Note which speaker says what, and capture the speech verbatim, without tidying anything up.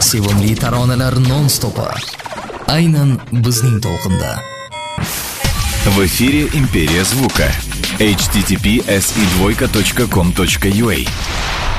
Speaker 1: sevimli taronalar non-stopi. Aynan bizning to'lqinda.
Speaker 2: В эфире «Империя звука». эйч ти ти пи эс и двойка точка ком точка ю а.